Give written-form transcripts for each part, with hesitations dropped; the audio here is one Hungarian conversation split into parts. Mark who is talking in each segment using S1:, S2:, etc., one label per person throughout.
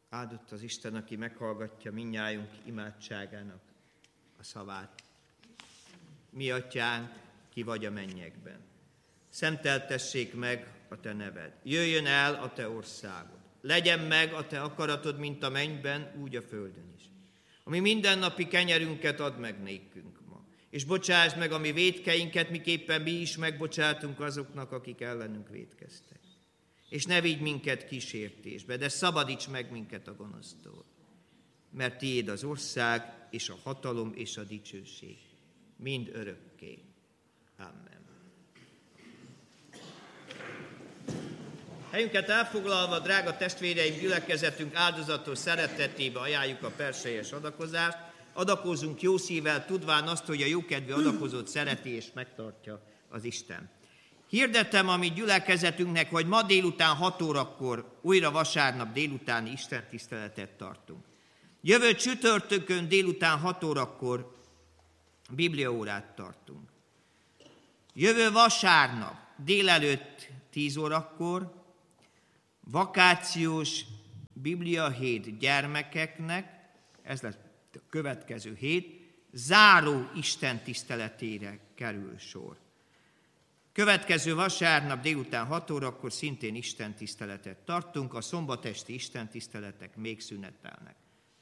S1: Áldott az Isten, aki meghallgatja mindnyájunk imádságának a szavát. Mi atyánk, ki vagy a mennyekben. Szenteltessék meg a te neved. Jöjjön el a te országod. Legyen meg a te akaratod, mint a mennyben, úgy a földön is. Ami mindennapi kenyerünket add meg nékünk ma. És bocsásd meg a mi vétkeinket, miképpen mi is megbocsátunk azoknak, akik ellenünk vétkeztek. És ne vigy minket kísértésbe, de szabadíts meg minket a gonosztól. Mert tiéd az ország, és a hatalom, és a dicsőség. Mind örökké. Amen. Helyünket elfoglalva, drága testvéreim, gyülekezetünk áldozatos szeretetébe ajánljuk a perselyes adakozást. Adakozzunk jó szívvel, tudván azt, hogy a jókedvű adakozót szereti és megtartja az Isten. Hirdetem a mi gyülekezetünknek, hogy ma délután 6 órakor, újra vasárnap délutáni istentiszteletet tartunk. Jövő csütörtökön délután 6 órakor bibliaórát tartunk. Jövő vasárnap délelőtt 10 órakor vakációs bibliahét gyermekeknek, ez lesz a következő hét, záró istentiszteletére kerül sor. Következő vasárnap délután 6 órakor szintén istentiszteletet tartunk, a szombatesti istentiszteletek még szünetelnek.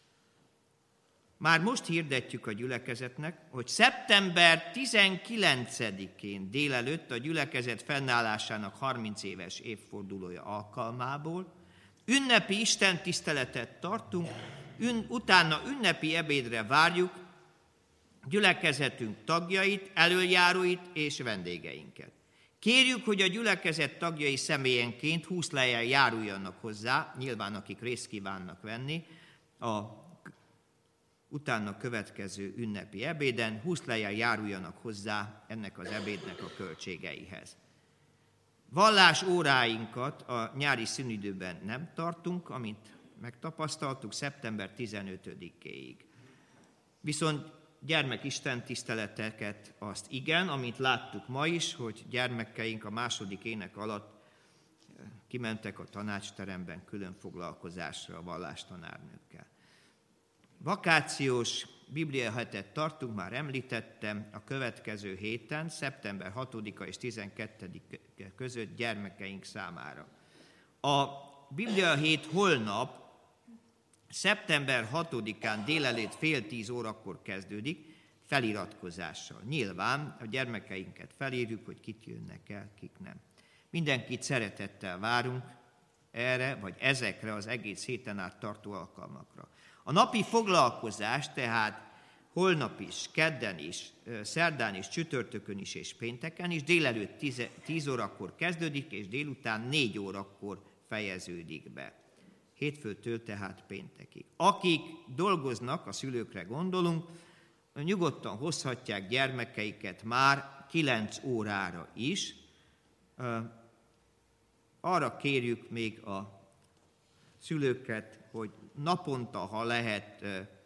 S1: Már most hirdetjük a gyülekezetnek, hogy szeptember 19-én délelőtt a gyülekezet fennállásának 30 éves évfordulója alkalmából ünnepi istentiszteletet tartunk, utána ünnepi ebédre várjuk gyülekezetünk tagjait, elöljáróit és vendégeinket. Kérjük, hogy a gyülekezet tagjai személyenként 20 lejjel járuljanak hozzá, nyilván akik részt kívánnak venni, a utána következő ünnepi ebéden, 20 lejjel járuljanak hozzá ennek az ebédnek a költségeihez. Vallás óráinkat a nyári szünidőben nem tartunk, amint megtapasztaltuk, szeptember 15-éig. Viszont gyermekistentiszteleteket azt igen, amit láttuk ma is, hogy gyermekeink a második ének alatt kimentek a tanácsteremben külön foglalkozásra a vallástanárnőkkel. Vakációs bibliahetet tartunk, már említettem, a következő héten, szeptember 6-a és 12-e között gyermekeink számára. A bibliahét holnap, szeptember 6-án délelőtt fél 10 órakor kezdődik, feliratkozással. Nyilván a gyermekeinket felírjuk, hogy kik jönnek el, kik nem. Mindenkit szeretettel várunk erre, vagy ezekre az egész héten át tartó alkalmakra. A napi foglalkozás tehát holnap is, kedden is, szerdán is, csütörtökön is és pénteken is délelőtt 10 órakor kezdődik, és délután 4 órakor fejeződik be. Hétfőtől tehát péntekig. Akik dolgoznak, a szülőkre gondolunk, nyugodtan hozhatják gyermekeiket már 9 órára is. Arra kérjük még a szülőket, hogy naponta, ha lehet,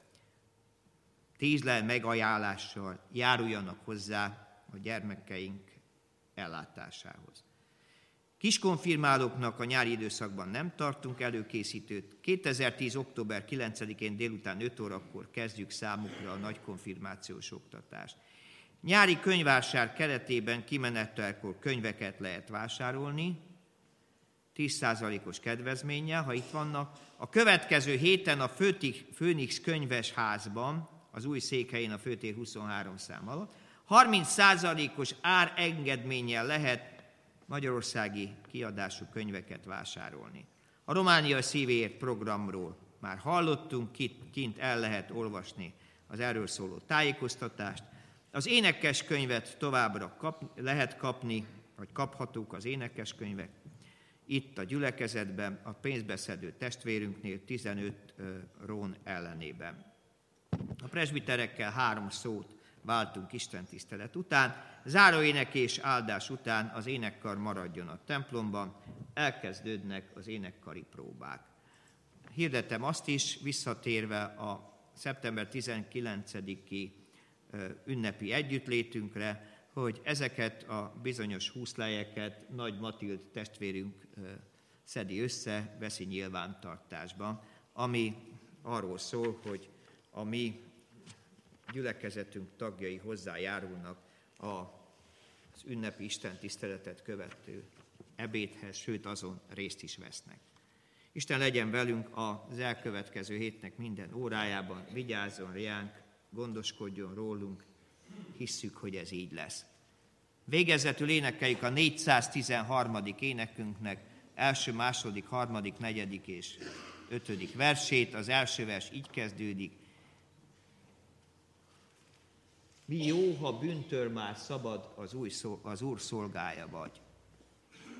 S1: 10 lej megajánlással járuljanak hozzá a gyermekeink ellátásához. Kiskonfirmálóknak a nyári időszakban nem tartunk előkészítőt. 2010. október 9-én délután 5 órakor kezdjük számukra a nagykonfirmációs oktatást. Nyári könyvvásár keretében kimenetelkor könyveket lehet vásárolni, 10%-os kedvezménnyel, ha itt vannak. A következő héten a Főnix könyvesházban, az új székhelyén a Főtér 23 szám alatt, 30%-os árengedménnyel lehet magyarországi kiadású könyveket vásárolni. A Románia szívéért programról már hallottunk, kint el lehet olvasni az erről szóló tájékoztatást. Az énekeskönyvet továbbra lehet kapni, vagy kaphatók az énekeskönyvek. Itt a gyülekezetben, a pénzbeszedő testvérünknél 15 rón ellenében. A presbiterekkel 3 szót váltunk istentisztelet után, záróének és áldás után az énekkar maradjon a templomban, elkezdődnek az énekkari próbák. Hirdetem azt is, visszatérve a szeptember 19-i ünnepi együttlétünkre, hogy ezeket a bizonyos 20 lejeket Nagy Matild testvérünk szedi össze, veszi nyilvántartásba ami arról szól, hogy a mi gyülekezetünk tagjai hozzájárulnak az ünnepi istentiszteletet követő ebédhez, sőt azon részt is vesznek. Isten legyen velünk az elkövetkező hétnek minden órájában, vigyázzon ránk, gondoskodjon rólunk, hisszük, hogy ez így lesz. Végezetül énekeljük a 413. énekünknek első, második, harmadik, negyedik és 5. versét. Az első vers így kezdődik. Mi jó, ha bűntől már szabad, az Úr szolgája vagy.